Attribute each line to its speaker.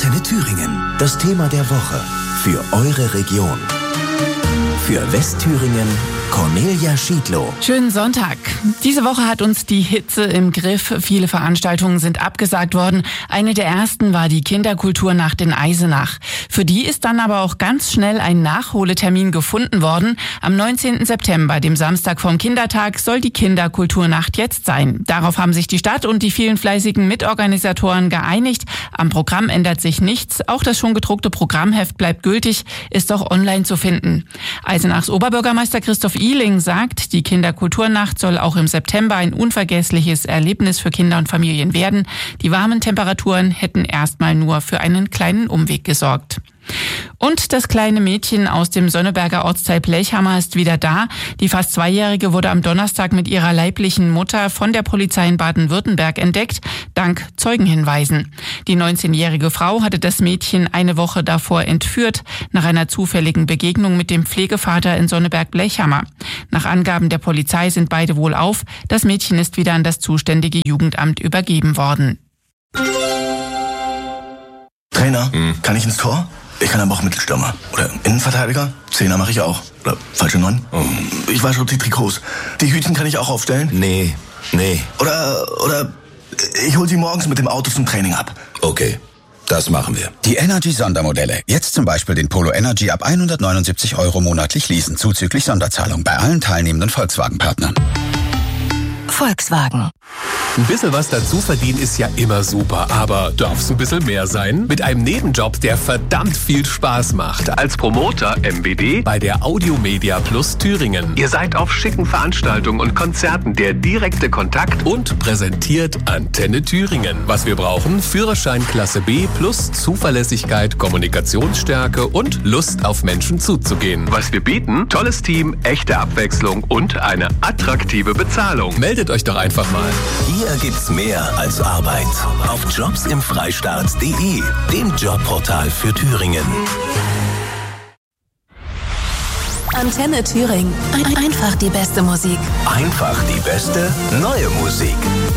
Speaker 1: Antenne Thüringen. Das Thema der Woche für eure Region. Für Westthüringen Cornelia Schiedlow.
Speaker 2: Schönen Sonntag. Diese Woche hat uns die Hitze im Griff. Viele Veranstaltungen sind abgesagt worden. Eine der ersten war die Kinderkulturnacht in Eisenach. Für die ist dann aber auch ganz schnell ein Nachholetermin gefunden worden. Am 19. September, dem Samstag vom Kindertag, soll die Kinderkulturnacht jetzt sein. Darauf haben sich die Stadt und die vielen fleißigen Mitorganisatoren geeinigt. Am Programm ändert sich nichts. Auch das schon gedruckte Programmheft bleibt gültig, ist auch online zu finden. Eisenachs Oberbürgermeister Christoph Ihling sagt, die Kinderkulturnacht soll auch im September ein unvergessliches Erlebnis für Kinder und Familien werden. Die warmen Temperaturen hätten erstmal nur für einen kleinen Umweg gesorgt. Und das kleine Mädchen aus dem Sonneberger Ortsteil Blechhammer ist wieder da. Die fast 2-Jährige wurde am Donnerstag mit ihrer leiblichen Mutter von der Polizei in Baden-Württemberg entdeckt, dank Zeugenhinweisen. Die 19-jährige Frau hatte das Mädchen eine Woche davor entführt, nach einer zufälligen Begegnung mit dem Pflegevater in Sonneberg-Blechhammer. Nach Angaben der Polizei sind beide wohlauf. Das Mädchen ist wieder an das zuständige Jugendamt übergeben worden.
Speaker 3: Trainer, kann ich ins Tor? Ich kann aber auch Mittelstürmer. Oder Innenverteidiger. Zehner mache ich auch. Oder falsche 9. Ich weiß schon die Trikots. Die Hütchen kann ich auch aufstellen?
Speaker 1: Nee.
Speaker 3: Oder ich hol sie morgens mit dem Auto zum Training ab.
Speaker 4: Okay, das machen wir.
Speaker 5: Die Energy-Sondermodelle. Jetzt zum Beispiel den Polo Energy ab 179 € monatlich leasen, zuzüglich Sonderzahlung bei allen teilnehmenden Volkswagen-Partnern.
Speaker 6: Volkswagen.
Speaker 7: Ein bisschen was dazu verdienen ist ja immer super, aber darf's ein bisschen mehr sein? Mit einem Nebenjob, der verdammt viel Spaß macht. Als Promoter MBD bei der Audiomedia Plus Thüringen. Ihr seid auf schicken Veranstaltungen und Konzerten der direkte Kontakt und präsentiert Antenne Thüringen. Was wir brauchen? Führerschein Klasse B plus Zuverlässigkeit, Kommunikationsstärke und Lust auf Menschen zuzugehen. Was wir bieten? Tolles Team, echte Abwechslung und eine attraktive Bezahlung. Meldet euch doch einfach mal.
Speaker 1: Hier gibt's mehr als Arbeit. Auf jobsimfreistaat.de, dem Jobportal für Thüringen.
Speaker 6: Antenne Thüringen. Einfach die beste Musik.
Speaker 1: Einfach die beste neue Musik.